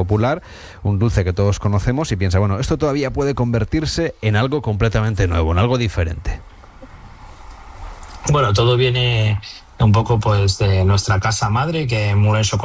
popular, un dulce que todos conocemos, y piensa, bueno, esto todavía puede convertirse en algo completamente nuevo, en algo diferente. Bueno, todo viene un poco pues de nuestra casa madre, que Moulin Chocolat